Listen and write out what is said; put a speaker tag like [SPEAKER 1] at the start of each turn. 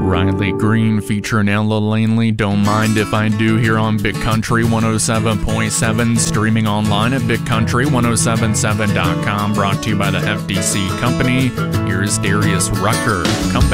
[SPEAKER 1] Riley Green featuring Ella Langley, Don't Mind If I Do, here on Big Country 107.7, streaming online at bigcountry1077.com, brought to you by the FDC Company. Here's Darius Rucker. Come back.